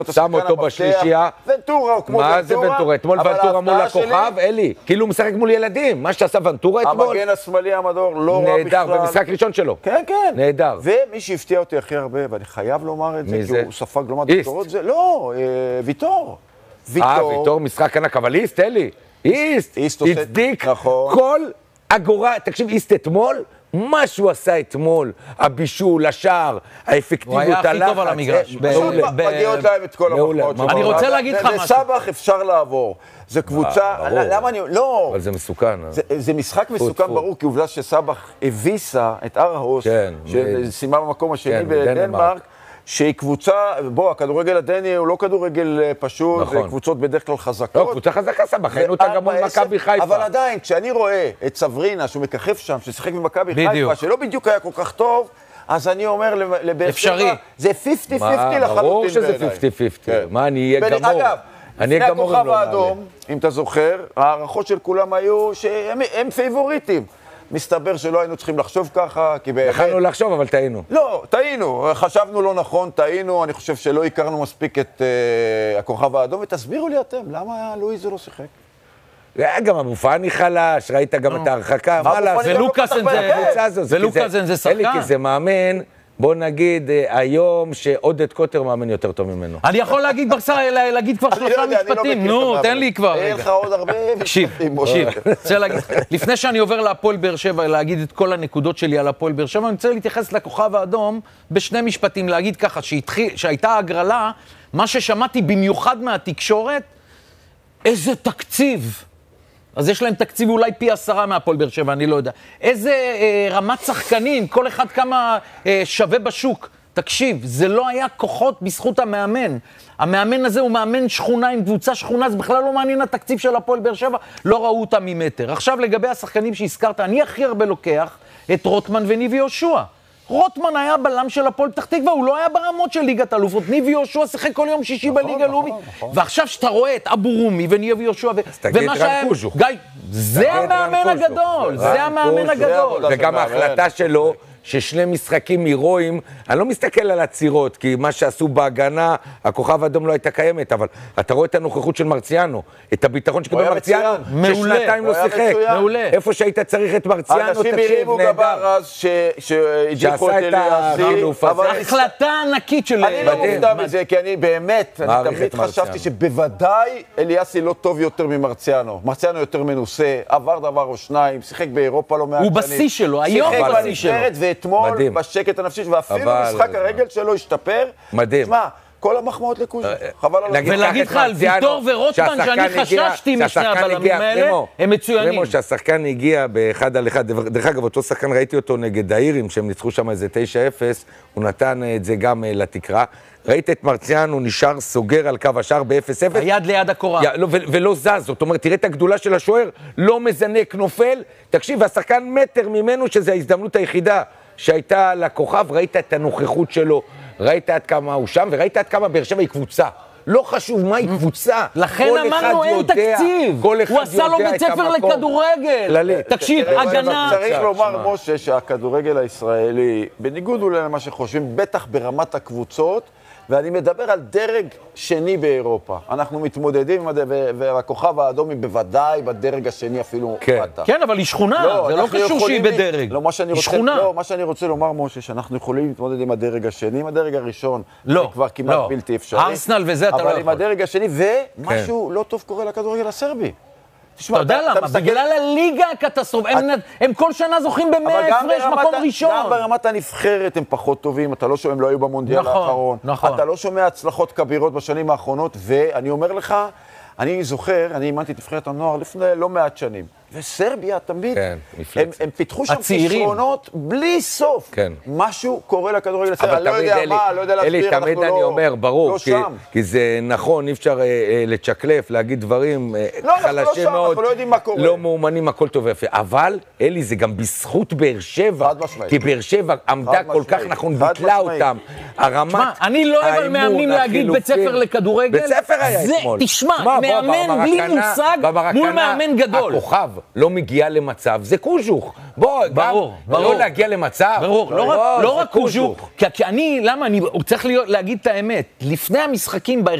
שם אותו בשלישייה. ונטורה הוא כמו ונטורה. מה זה ונטורה? אתמול ונטורה מול הכוכב, אלי. כאילו הוא משחק מול ילדים. מה שעשה ונטורה אתמול. המגן השמאלי המדור לא רע בכלל. נהדר, במשחק ראשון שלו. כן, כן. נהדר. ומי שהפתיע אותי הכי הרבה, ואני חייב לומר את זה, כי הוא ספג לא מעט ביקורות, זה לא, ויטור. ויטור, משחק ענק, אבל איסט, אלי. איסט הצדיק כל אגורה. תקשיב, איסט אתמול, מה שהוא עשה אתמול, הבישול, השער, האפקטיביות, הוא היה הכי טוב על המגרש. מגיעות להם את כל המחמאות. אני רוצה להגיד לך משהו. בסבח אפשר לעבור. זה קבוצה, למה אני, לא. אבל זה מסוכן. זה משחק מסוכן ברור, כי עובדה שסבח הביסה את ארהוס, שסיימה במקום השני בדנמרק, שהיא קבוצה, בוא, הכדורגל הדני הוא לא כדורגל פשוט, זה קבוצות בדרך כלל חזקות. לא, קבוצה חזקה סבח, היינו אותה גם מול מכבי חיפה. אבל עדיין, כשאני רואה את סברינה, שהוא מככב שם, ששיחק במכבי חיפה, שלא בדיוק היה כל כך טוב, אז אני אומר לבאר שבע, זה 50-50 לחלוטין. ברור שזה 50-50. מה, אני אהיה גמור. אגב, לפני הכוכב האדום, אם אתה זוכר, הערכות של כולם היו שהם פייבוריטים. מסתבר שלא היינו צריכים לחשוב ככה, כי באמת... יכלנו לחשוב, אבל טעינו. לא, טעינו. חשבנו לא נכון, טעינו. אני חושב שלא הכרנו מספיק את הכוכב האדום. ותסבירו לי אתם, למה לואיז לא שיחק? גם המופעני חלש, ראית גם את ההרחקה, מה לעשות? ולוקאסן זה שחקן. אלי, כי זה מאמן, בוא נגיד, היום שעודד קוטר מאמן יותר טוב ממנו. אני יכול להגיד כבר 3 משפטים, נו, תן לי כבר. אין לך עוד הרבה משפטים. תקשיב, לפני שאני עובר להפועל באר שבע, להגיד את כל הנקודות שלי על הפועל באר שבע, אני רוצה להתייחס לכוכב האדום בשני משפטים, להגיד ככה, שהייתה הגרלה, מה ששמעתי במיוחד מהתקשורת, איזה תקציב. אז יש להם תקציב אולי פי 10 מהפועל באר שבע, אני לא יודע. איזה רמת שחקנים, כל אחד כמה שווה בשוק. תקשיב, זה לא היה כוחות בזכות המאמן. המאמן הזה הוא מאמן שכונה עם קבוצה שכונה, זה בכלל לא מעניין התקציב של הפועל באר שבע, לא ראו אותם ממטר. עכשיו לגבי השחקנים שהזכרת, אני הכי הרבה לוקח את רוטמן וניבי יהושע. רוטמן היה בלם של הפועל פתח תקווה, הוא לא היה ברמות של ליגת אלופות. ניבי יהושע שיחק כל יום שישי בליגה הלאומית. ועכשיו שאתה רואה את אבו רומי וניבי יהושע ומה שהיה... גיא, זה המאמן הגדול, זה המאמן הגדול. וגם ההחלטה שלו, ששני משחקים הירואיים, אני לא מסתכל על הצירות, כי מה שעשו בהגנה, הכוכב האדום לא הייתה קיימת, אבל אתה רואה את הנוכחות של מרציאנו, את הביטחון שקיבל מרציאנו, ששנתיים לא שיחק. איפה שהיית צריך את מרציאנו, אנשים הרימו גבר אז שהדיחו את אליאסי, אבל החלטה ענקית של... אני לא מופתע מזה, כי אני באמת, אני תמיד חשבתי שבוודאי אליאסי לא טוב יותר ממרציאנו. מרציאנו יותר מנוסה, עבר דבר או שניים, שיחק באירופה לא מעט שנים. הוא בשיא שלו, היום בשיא שלו. אתמול בשקט הנפשי, ואפילו משחק הרגל שלו השתפר. מדהים. תשמע, כל המחמאות לקוז'ו, חבל על הזמן. ולהגיד לך על ויטור ורוטמן, שאני חששתי משני הבלמים האלה, הם מצוינים. שהשחקן הגיע באחד על אחד, דרך אגב, אותו שחקן ראיתי אותו נגד האירים, שהם ניצחו שם איזה 9-0, הוא נתן את זה גם לתקרה. ראית את מרציאנו נשאר סוגר על קו השער ב-0-0. היד ליד הקורה. ולא זז, זאת אומרת, תראה את הגדולה של השוער, לא מזנק, נופל. תקשיב, השחקן מטר ממנו, שזו ההזדמנות היחידה שהייתה לכוכב, ראית את הנוכחות שלו, ראית עד כמה הוא שם, וראית עד כמה באר שבע היא קבוצה. לא חשוב מה היא קבוצה. לכן אמרנו אין תקציב. הוא עשה לו בית ספר לכדורגל. תקשיב, הגנה... צריך לומר, משה, שהכדורגל הישראלי, בניגוד אולי למה שחושבים, בטח ברמת הקבוצות, ואני מדבר על דרג שני באירופה. אנחנו מתמודדים, והכוכב האדום היא בוודאי בדרג השני אפילו. כן, אבל היא שכונה, זה לא קשור שהיא בדרג. היא שכונה. לא, מה שאני רוצה לומר, משה, שאנחנו יכולים להתמודד עם הדרג השני, עם הדרג הראשון, זה כבר כמעט בלתי אפשרי. ארסנל וזה אתה לא יכול. אבל עם הדרג השני, ומשהו לא טוב קורה לכדורגל הסרבי. אתה יודע למה? בגלל הליגה הקטסטרופה, הם כל שנה זוכים ב100 הפרש מקום ראשון. גם ברמת הנבחרת הם פחות טובים, אתה לא שומע, הם לא היו במונדיאל האחרון. אתה לא שומע הצלחות כבירות בשנים האחרונות, ואני אומר לך, אני זוכר, אני אימנתי את נבחרת הנוער לפני לא מעט שנים. וסרביה תמיד, הם פיתחו שם כישרונות בלי סוף. משהו קורה לכדורגל הסרבי, אני לא יודע מה, לא יודע להסביר, אנחנו לא שם. תמיד אני אומר, ברור, כי זה נכון, אי אפשר לצ'קלף, להגיד דברים חלשים מאוד, לא מאומנים, הכל טוב ויפה. אבל, אלי, זה גם בזכות באר שבע, כי באר שבע עמדה כל כך נכון, ביטלה אותם, הרמת אני לא אוהב על מאמנים להגיד בית ספר לכדורגל. בית ספר היה אתמול. תשמע, מאמן בלי מושג מול מאמן גדול. הכוכב. לא מגיעה למצב, זה קוז'וך. בוא, ברור, גם לא להגיע למצב. ברור, לא רק קוז'וך. כי אני, למה? אני צריך להגיד את האמת. לפני המשחקים